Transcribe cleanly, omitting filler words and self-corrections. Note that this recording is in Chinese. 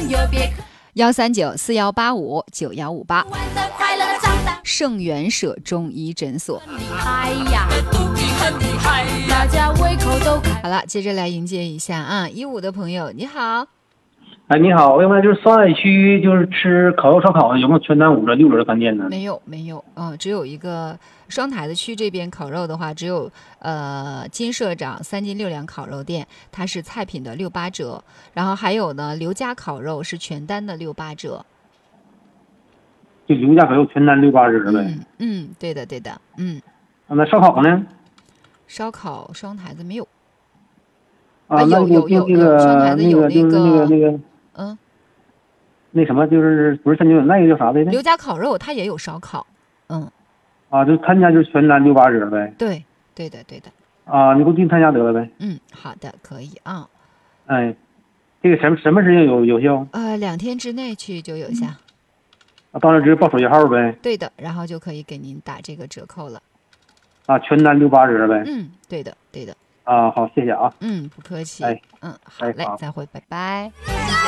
13941859158，盛元舍中医诊所。大家胃口都开。好了，接着来迎接一下啊，15的朋友，你好。 哎，你好，我要不然就是上海区就是吃烤肉烧烤的，有没有全单5轮6轮的饭店呢？ 没有，只有一个双台的区这边烤肉的话，只有金社长3斤6两烤肉店，它是菜品的68折，然后还有呢刘家烤肉是全单的68折。 就刘家烤肉全单68折呗。 对的。 那烧烤呢？ 烧烤双台子没有。 啊， 有双台子有那个那什么，就是不是3斤6那个叫啥来着？ 刘家烤肉它也有烧烤。 就他家就是全单68折呗。 对的。 啊，你给我订他家得了呗。 好的，可以啊。 哎，这个什么时间有效 ？2天之内去就有效。 到那直接报手机号呗。 对的，然后就可以给您打这个折扣了。 全单68折呗。 对的。 好，谢谢啊。 不客气。 哎， 好嘞，再会，拜拜。